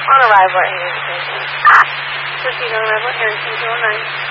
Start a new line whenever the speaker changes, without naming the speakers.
On arrival at Harrington. Proceed on arrival at Harrington 209.